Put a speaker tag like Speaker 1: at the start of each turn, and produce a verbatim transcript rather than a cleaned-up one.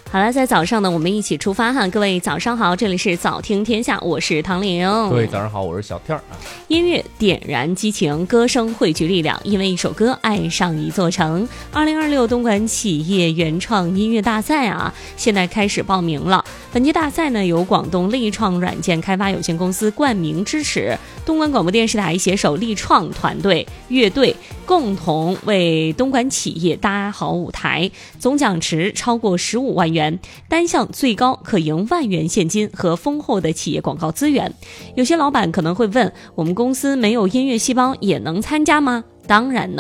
Speaker 1: 好了，在早上呢，我们一起出发哈，各位早上好，这里是早听天下，我是唐玲。
Speaker 2: 各位早上好，我是小天儿啊。
Speaker 1: 音乐点燃激情，歌声汇聚力量，因为一首歌爱上一座城。二零二六东莞企业原创音乐大赛啊，现在开始报名了。本届大赛呢，由广东力创软件开发有限公司冠名支持，东莞广播电视台携手力创团队、乐队共同为东莞企业搭好舞台，总奖池超过十五万元，单项最高可赢万元现金和丰厚的企业广告资源。有些老板可能会问，我们公司没有音乐细胞也能参加吗？当然呢，